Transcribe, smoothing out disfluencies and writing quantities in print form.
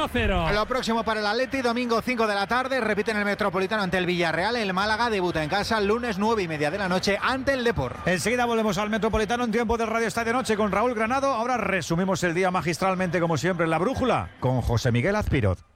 1-0. Lo próximo para el Atleti, domingo 5 de la tarde, repite en el Metropolitano ante el Villarreal. El Málaga debuta en casa lunes 9:30 de la noche ante el Depor. Enseguida volvemos al Metropolitano en tiempo del Radio Estadio Noche con Raúl Granado. Ahora resumimos el día magistralmente como siempre en La Brújula con José Miguel Azpiroz.